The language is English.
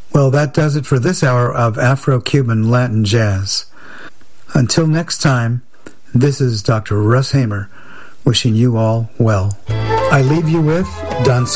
Well, that does it for this hour of Afro-Cuban Latin jazz. Until next time, this is Dr. Russ Hamer wishing you all well. I leave you with Danza